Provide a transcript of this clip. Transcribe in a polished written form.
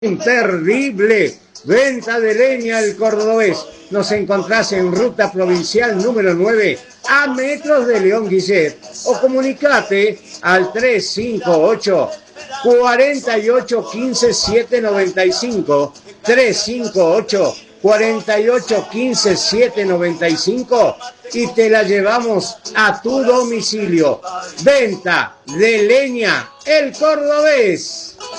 Imperdible. Venta de leña El Cordobés. Nos encontrás en Ruta Provincial número 9, a metros de León Guillet. O comunicate al 358 48 15 795. 358 48 15 795 y te la llevamos a tu domicilio. Venta de leña El Cordobés.